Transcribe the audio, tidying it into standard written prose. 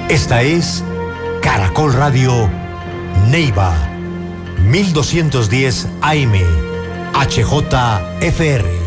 Esta es Caracol Radio Neiva, 1210 AM, HJFR.